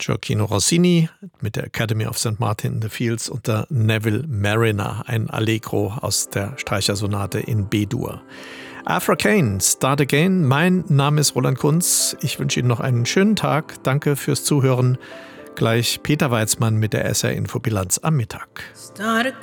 Gioacchino Rossini mit der Academy of St. Martin in the Fields unter Neville Mariner, ein Allegro aus der Streichersonate in B-Dur. Afra Kane, Start Again. Mein Name ist Roland Kunz. Ich wünsche Ihnen noch einen schönen Tag. Danke fürs Zuhören. Gleich Peter Weizmann mit der SR Infobilanz am Mittag. Start